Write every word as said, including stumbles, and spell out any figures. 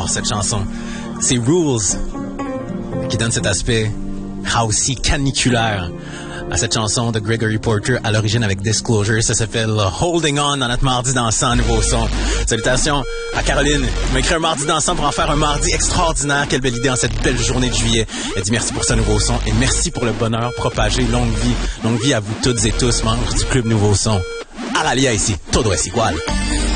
cette chanson. C'est Rules qui donne cet aspect housey caniculaire à cette chanson de Gregory Porter à l'origine avec Disclosure. Ça s'appelle Holding On dans notre mardi dansant, nouveau son. Salutations à Caroline qui m'a écrit un mardi dansant pour en faire un mardi extraordinaire. Quelle belle idée en cette belle journée de juillet. Elle dit merci pour ce nouveau son et merci pour le bonheur propagé. Longue vie, longue vie à vous toutes et tous, membres du Club Nouveau Son. Aralia ici, todo es igual.